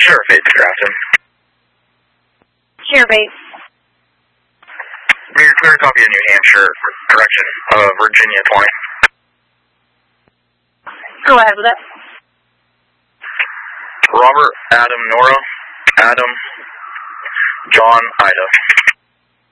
Sheriff 8 to Grafton. Sheriff 8. You're clear to copy of New Hampshire, correction, Virginia 20. Go ahead with it. Robert, Adam, Nora, Adam, John, Ida.